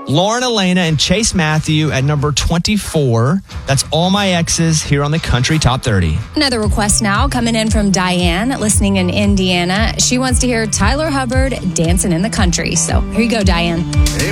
Lauren Elena and Chase Matthew at number 24. That's All My Exes here on the Country Top 30. Another request now coming in from Diane, listening in Indiana. She wants to hear Tyler Hubbard, Dancing in the Country. So here you go, Diane. Hey,